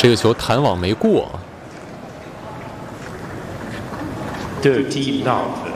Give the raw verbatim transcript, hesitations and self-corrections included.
这个球弹网没过。 Dirty Love。